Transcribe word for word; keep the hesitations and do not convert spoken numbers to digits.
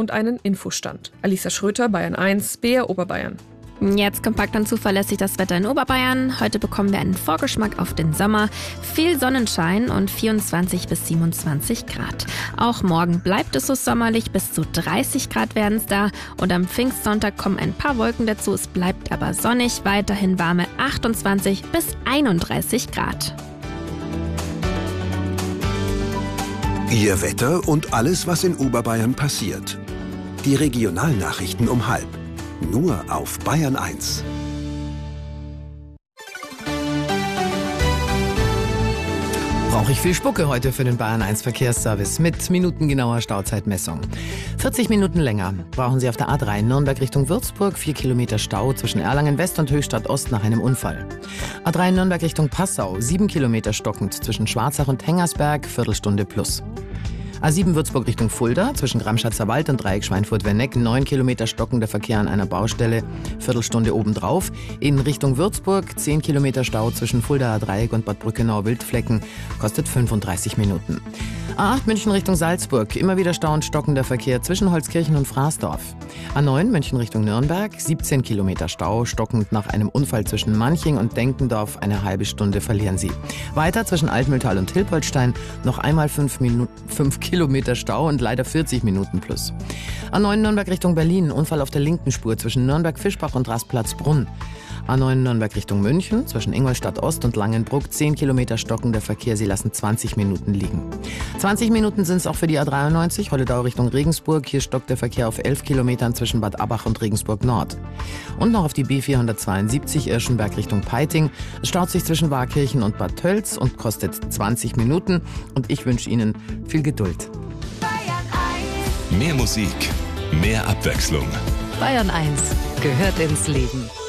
und einen Infostand. Alisa Schröter, Bayern eins, B R Oberbayern. Jetzt kompakt und zuverlässig das Wetter in Oberbayern. Heute bekommen wir einen Vorgeschmack auf den Sommer. Viel Sonnenschein und vierundzwanzig bis siebenundzwanzig Grad. Auch morgen bleibt es so sommerlich, bis zu dreißig Grad werden es da. Und am Pfingstsonntag kommen ein paar Wolken dazu. Es bleibt aber sonnig, weiterhin warme achtundzwanzig bis einunddreißig Grad. Ihr Wetter und alles, was in Oberbayern passiert. Die Regionalnachrichten um halb. Nur auf Bayern eins. Brauche ich viel Spucke heute für den Bayern eins Verkehrsservice mit minutengenauer Stauzeitmessung. vierzig Minuten länger brauchen Sie auf der A drei Nürnberg Richtung Würzburg, vier Kilometer Stau zwischen Erlangen West und Höchstadt Ost nach einem Unfall. A drei Nürnberg Richtung Passau, sieben Kilometer stockend zwischen Schwarzach und Hengersberg, Viertelstunde plus. A sieben Würzburg Richtung Fulda, zwischen Gramschatzer Wald und Dreieck Schweinfurt-Werneck, neun Kilometer stockender Verkehr an einer Baustelle, Viertelstunde obendrauf. In Richtung Würzburg, zehn Kilometer Stau zwischen Fuldaer Dreieck und Bad Brückenau-Wildflecken, kostet fünfunddreißig Minuten. A acht München Richtung Salzburg, immer wieder Stau und stockender Verkehr zwischen Holzkirchen und Fraßdorf. A neun München Richtung Nürnberg, siebzehn Kilometer Stau, stockend nach einem Unfall zwischen Manching und Denkendorf, eine halbe Stunde verlieren Sie. Weiter zwischen Altmühltal und Hilpoltstein, noch einmal fünf Kilometer Stau und leider vierzig Minuten plus. A neun Nürnberg Richtung Berlin, Unfall auf der linken Spur zwischen Nürnberg-Fischbach und Rastplatzbrunn. A neun Nürnberg Richtung München, zwischen Ingolstadt Ost und Langenbruck, zehn Kilometer stockender Verkehr, Sie lassen zwanzig Minuten liegen. zwanzig Minuten sind es auch für die A dreiundneunzig, Holledau Richtung Regensburg, hier stockt der Verkehr auf elf Kilometern zwischen Bad Abbach und Regensburg Nord. Und noch auf die B vierhundertzweiundsiebzig Irschenberg Richtung Peiting, es staut sich zwischen Warkirchen und Bad Tölz und kostet zwanzig Minuten und ich wünsche Ihnen viel Geduld. Mehr Musik, mehr Abwechslung. Bayern eins gehört ins Leben.